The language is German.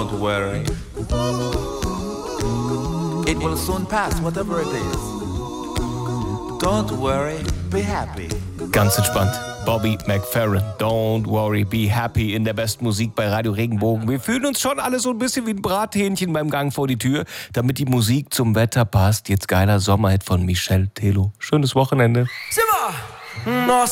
Don't worry. It will soon pass, whatever it is. Don't worry, be happy. Ganz entspannt. Bobby McFerrin. Don't worry, be happy in der besten Musik bei Radio Regenbogen. Wir fühlen uns schon alle so ein bisschen wie ein Brathähnchen beim Gang vor die Tür, damit die Musik zum Wetter passt. Jetzt geiler Sommerhit von Michel Telo. Schönes Wochenende. Simmer!